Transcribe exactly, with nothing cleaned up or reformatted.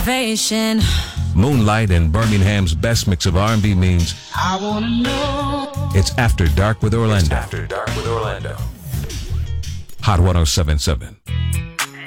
motivation. Moonlight and Birmingham's best mix of R and B means I wanna know. it's After Dark with Orlando. After Dark with Orlando. Hot one oh seven point seven.